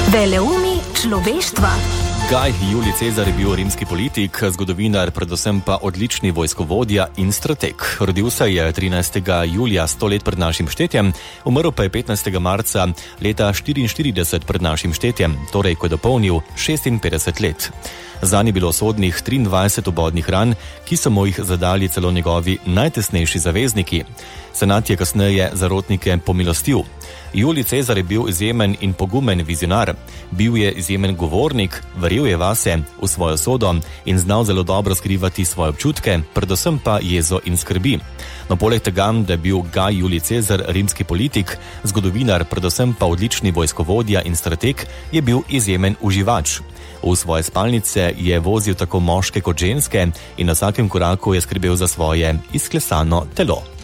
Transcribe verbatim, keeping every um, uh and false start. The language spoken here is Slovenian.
Veleumi človeštva. Gaj Julij Cezar je bil rimski politik, zgodovinar, predvsem pa odlični vojskovodja in strateg. Rodil se je trinajstega julija sto let pred našim štetjem, umrl pa je petnajstega marca leta štiriinštirideset pred našim štetjem, torej ko je dopolnil šestinpetdeset let. Zanj je bilo sodnih triindvajset obodnih ran, ki so mu jih zadali celo njegovi najtesnejši zavezniki. Senat je kasneje zarotnike pomilostil. Julij Cezar je bil izjemen in pogumen vizionar. Bil je izjemen govornik, verjel je vase, v svojo sodo in znal zelo dobro skrivati svoje občutke, predvsem pa jezo in skrbi. No, poleg tega, da je bil Gaj Julij Cezar rimski politik, zgodovinar, predvsem pa odlični vojskovodja in strateg, je bil izjemen uživač. V svoje spalnice je vozil tako moške kot ženske in na vsakem koraku je skrbel za svoje izklesano telo.